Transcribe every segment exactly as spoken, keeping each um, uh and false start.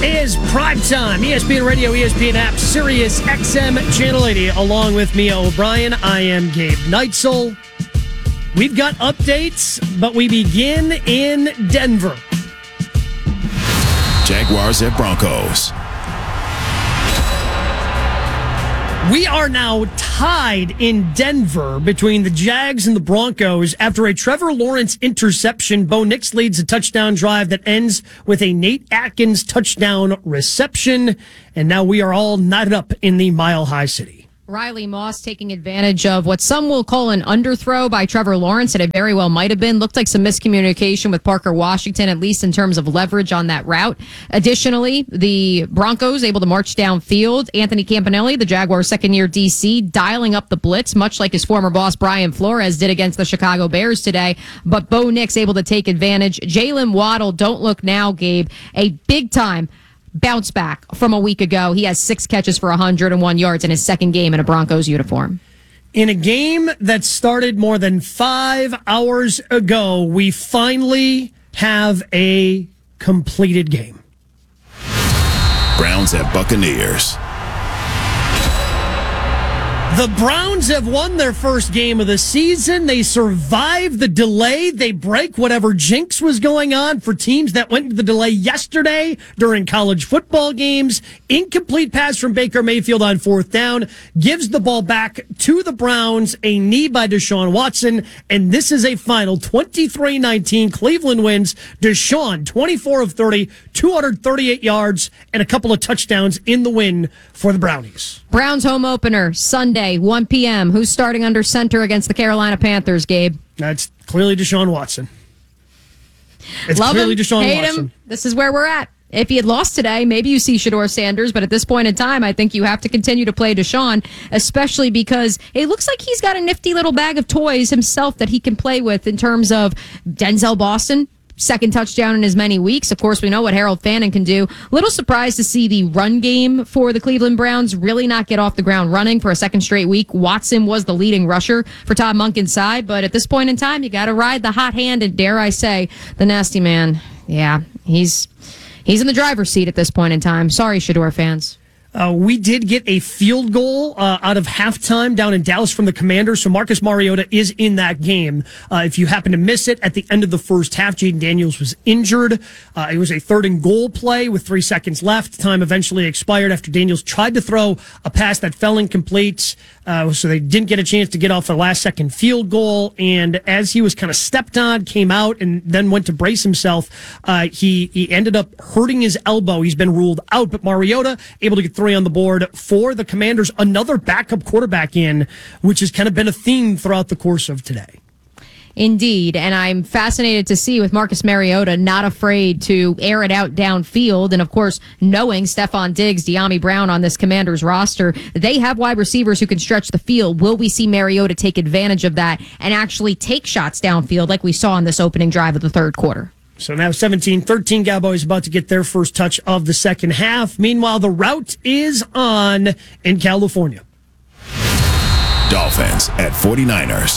Is prime time. E S P N Radio, E S P N app, Sirius X M Channel eighty. Along with Mia O'Brien, I am Gabe Neitzel. We've got updates, but we begin in Denver. Jaguars at Broncos. We are now tied in Denver between the Jags and the Broncos after a Trevor Lawrence interception. Bo Nix leads a touchdown drive that ends with a Nate Atkins touchdown reception. And now we are all knotted up in the Mile High City. Riley Moss taking advantage of what some will call an underthrow by Trevor Lawrence, and it very well might have been. Looked like some miscommunication with Parker Washington, at least in terms of leverage on that route. Additionally, the Broncos able to march downfield. Anthony Campanelli, the Jaguars' second-year D C, dialing up the blitz, much like his former boss Brian Flores did against the Chicago Bears today. But Bo Nix able to take advantage. Jalen Waddle, don't look now, Gabe, a big-time bounce back from a week ago. He has six catches for one hundred one yards in his second game in a Broncos uniform. In a game that started more than five hours ago, we finally have a completed game. Browns at Buccaneers. The Browns have won their first game of the season. They survived the delay. They break whatever jinx was going on for teams that went into the delay yesterday during college football games. Incomplete pass from Baker Mayfield on fourth down gives the ball back to the Browns. A knee by Deshaun Watson. And this is a final twenty-three nineteen. Cleveland wins. Deshaun, twenty-four of thirty, two hundred thirty-eight yards, and a couple of touchdowns in the win for the Brownies. Browns home opener, Sunday, one p.m. Who's starting under center against the Carolina Panthers, Gabe? That's clearly Deshaun Watson. It's Love clearly him, Deshaun hate Watson. him. This is where we're at. If he had lost today, maybe you see Shedeur Sanders, but at this point in time, I think you have to continue to play Deshaun, especially because it looks like he's got a nifty little bag of toys himself that he can play with in terms of Denzel Boston. Second touchdown in as many weeks. Of course, we know what Harold Fannin can do. Little surprised to see the run game for the Cleveland Browns really not get off the ground running for a second straight week. Watson was the leading rusher for Todd Monken's side, but at this point in time, you got to ride the hot hand and, dare I say, the nasty man. Yeah, he's he's in the driver's seat at this point in time. Sorry, Shedeur fans. Uh, we did get a field goal uh, out of halftime down in Dallas from the Commanders, so Marcus Mariota is in that game. Uh, if you happen to miss it, at the end of the first half, Jaden Daniels was injured. Uh, it was a third and goal play with three seconds left. Time eventually expired after Daniels tried to throw a pass that fell incomplete, uh, so they didn't get a chance to get off the last second field goal. And as he was kind of stepped on, came out, and then went to brace himself, uh, he, he ended up hurting his elbow. He's been ruled out, but Mariota able to get three on the board for the Commanders. Another backup quarterback in, which has kind of been a theme throughout the course of today. Indeed, and I'm fascinated to see with Marcus Mariota not afraid to air it out downfield, and of course, knowing Stephon Diggs, De'Ami Brown on this Commanders roster, they have wide receivers who can stretch the field. Will we see Mariota take advantage of that and actually take shots downfield like we saw in this opening drive of the third quarter? So now seventeen thirteen, Cowboys about to get their first touch of the second half. Meanwhile, the route is on in California. Dolphins at 49ers.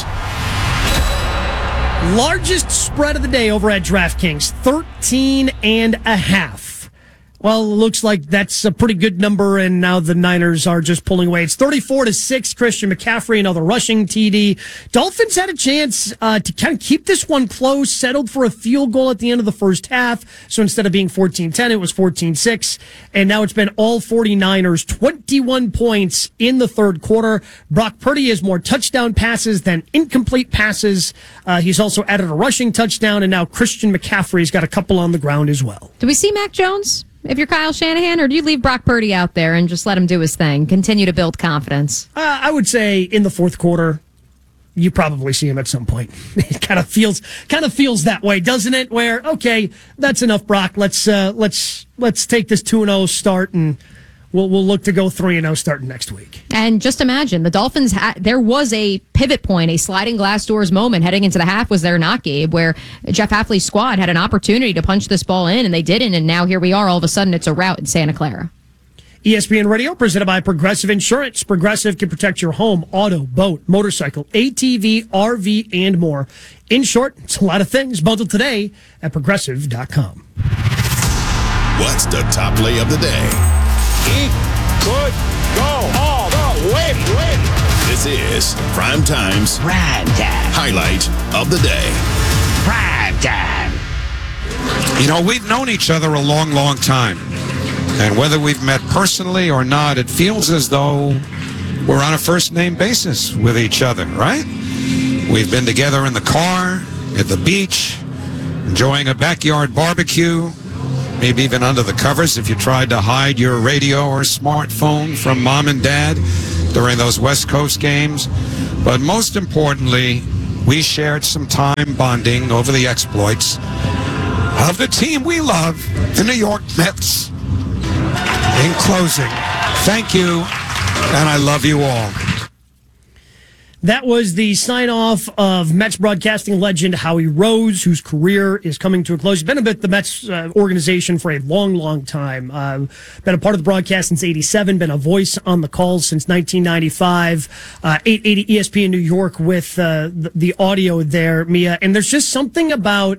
Largest spread of the day over at DraftKings, thirteen and a half. Well, it looks like that's a pretty good number, and now the Niners are just pulling away. It's thirty-four to six. Christian McCaffrey, another rushing T D. Dolphins had a chance uh, to kind of keep this one close, settled for a field goal at the end of the first half. So instead of being fourteen ten, it was fourteen six. And now it's been all 49ers, twenty-one points in the third quarter. Brock Purdy has more touchdown passes than incomplete passes. Uh, he's also added a rushing touchdown, and now Christian McCaffrey's got a couple on the ground as well. Do we see Mac Jones if you're Kyle Shanahan, or do you leave Brock Purdy out there and just let him do his thing, continue to build confidence? Uh, I would say in the fourth quarter, you probably see him at some point. It kind of feels kind of feels that way, doesn't it? Where, okay, that's enough, Brock. Let's uh, let's let's take this two and oh start, and we'll we'll look to go three and oh starting next week. And just imagine the Dolphins. Ha- there was a pivot point, a sliding glass doors moment heading into the half. Was there not, Gabe? Where Jeff Hafley's squad had an opportunity to punch this ball in, and they didn't. And now here we are. All of a sudden, it's a rout in Santa Clara. E S P N Radio, presented by Progressive Insurance. Progressive can protect your home, auto, boat, motorcycle, A T V, R V, and more. In short, it's a lot of things. Bundle today at progressive dot com. What's the top play of the day? He could go all the way, way. This is Prime Time's Prime Time. highlight of the day. Prime Time. You know, we've known each other a long, long time. And whether we've met personally or not, it feels as though we're on a first-name basis with each other, right? We've been together in the car, at the beach, enjoying a backyard barbecue, maybe even under the covers if you tried to hide your radio or smartphone from mom and dad during those West Coast games. But most importantly, we shared some time bonding over the exploits of the team we love, the New York Mets. In closing, thank you, and I love you all. That was the sign-off of Mets broadcasting legend Howie Rose, whose career is coming to a close. He's been with the Mets uh, organization for a long, long time. Uh, been a part of the broadcast since eighty-seven, been a voice on the calls since nineteen ninety-five. Uh, eight eighty E S P N New York with uh, the, the audio there, Mia. And there's just something about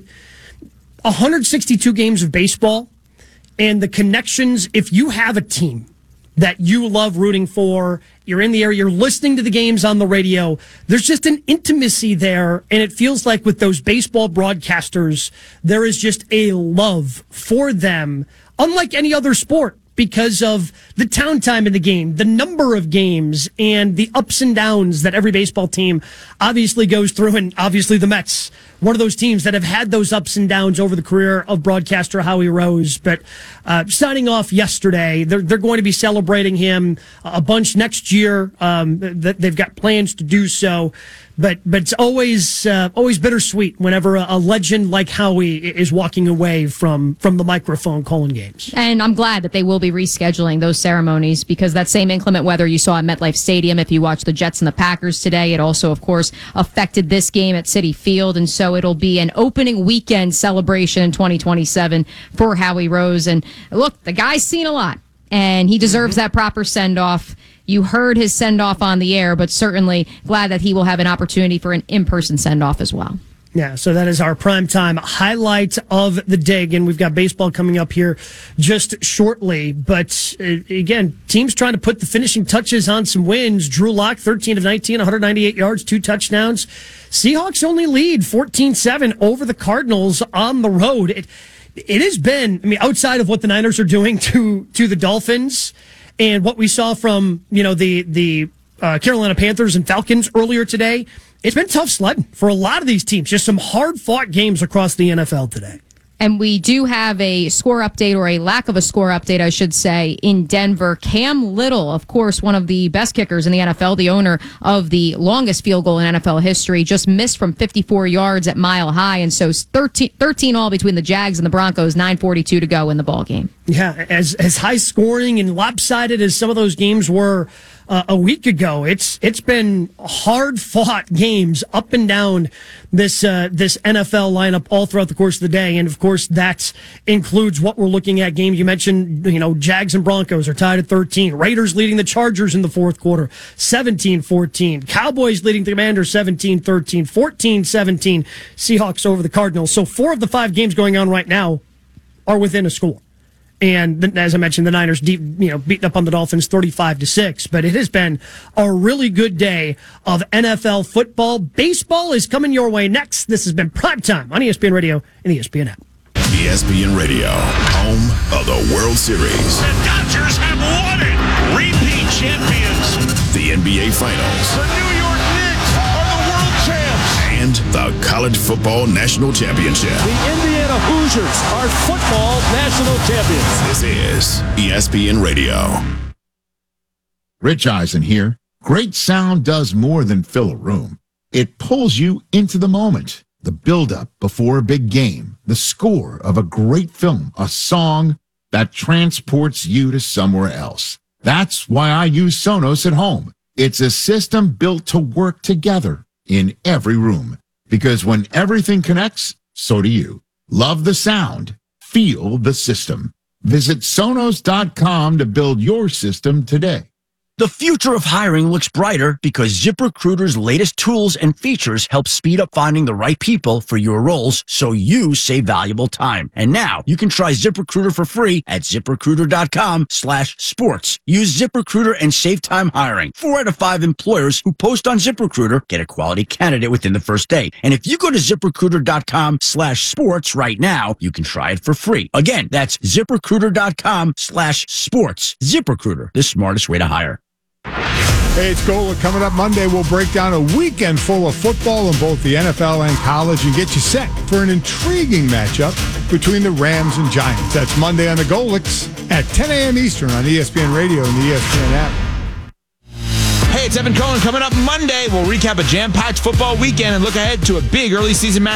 one hundred sixty-two games of baseball and the connections. If you have a team that you love rooting for, you're in the area, you're listening to the games on the radio, there's just an intimacy there, and it feels like with those baseball broadcasters, there is just a love for them, unlike any other sport, because of the town time in the game, the number of games, and the ups and downs that every baseball team obviously goes through, and obviously the Mets, one of those teams that have had those ups and downs over the career of broadcaster Howie Rose. But uh, signing off yesterday, they're, they're going to be celebrating him a bunch next year. Um, that they've got plans to do so. But but it's always uh, always bittersweet whenever a, a legend like Howie is walking away from, from the microphone calling games. And I'm glad that they will be rescheduling those ceremonies, because that same inclement weather you saw at MetLife Stadium, if you watch the Jets and the Packers today, it also, of course, affected this game at Citi Field. And so it'll be an opening weekend celebration in twenty twenty-seven for Howie Rose. And look, the guy's seen a lot, and he deserves that proper send-off. You heard his send-off on the air, but certainly glad that he will have an opportunity for an in-person send-off as well. Yeah, so that is our primetime highlight of the day. Again, we've got baseball coming up here just shortly. But, uh, again, teams trying to put the finishing touches on some wins. Drew Lock, thirteen of nineteen, one hundred ninety-eight yards, two touchdowns. Seahawks only lead fourteen seven over the Cardinals on the road. It, it has been, I mean, outside of what the Niners are doing to, to the Dolphins, and what we saw from, you know, the the uh, Carolina Panthers and Falcons earlier today, it's been tough sledding for a lot of these teams. Just some hard-fought games across the N F L today. And we do have a score update, or a lack of a score update, I should say, in Denver. Cam Little, of course, one of the best kickers in the N F L, the owner of the longest field goal in N F L history, just missed from fifty-four yards at Mile High. And so thirteen, thirteen all between the Jags and the Broncos, nine forty-two to go in the ball game. Yeah, as as high scoring and lopsided as some of those games were uh, a week ago, it's it's been hard fought games up and down this uh, this N F L lineup all throughout the course of the day, and of course that includes what we're looking at. Games you mentioned, you know, Jags and Broncos are tied at thirteen. Raiders leading the Chargers in the fourth quarter, seventeen fourteen. Cowboys leading the Commanders, seventeen thirteen. fourteen seventeen. Seahawks over the Cardinals. So four of the five games going on right now are within a score. And as I mentioned, the Niners deep, you know, beating up on the Dolphins thirty-five to six. But it has been a really good day of N F L football. Baseball is coming your way next. This has been Primetime on E S P N Radio and the E S P N app. E S P N Radio, home of the World Series. The Dodgers have won it. Repeat champions. The N B A Finals. The New York Knicks are the world champs. And the College Football National Championship. The Indiana Hoosiers are football national champions. This is E S P N Radio. Rich Eisen here. Great sound does more than fill a room. It pulls you into the moment. The build-up before a big game. The score of a great film. A song that transports you to somewhere else. That's why I use Sonos at home. It's a system built to work together in every room. Because when everything connects, so do you. Love the sound. Feel the system. Visit Sonos dot com to build your system today. The future of hiring looks brighter because ZipRecruiter's latest tools and features help speed up finding the right people for your roles so you save valuable time. And now you can try ZipRecruiter for free at ZipRecruiter.com slash sports. Use ZipRecruiter and save time hiring. Four out of five employers who post on ZipRecruiter get a quality candidate within the first day. And if you go to ZipRecruiter.com slash sports right now, you can try it for free. Again, that's ZipRecruiter.com slash sports. ZipRecruiter, the smartest way to hire. Hey, it's Gola. Coming up Monday, we'll break down a weekend full of football in both the N F L and college and get you set for an intriguing matchup between the Rams and Giants. That's Monday on the Golix at ten a.m. Eastern on E S P N Radio and the E S P N app. Hey, it's Evan Cohen. Coming up Monday, we'll recap a jam-packed football weekend and look ahead to a big early season match.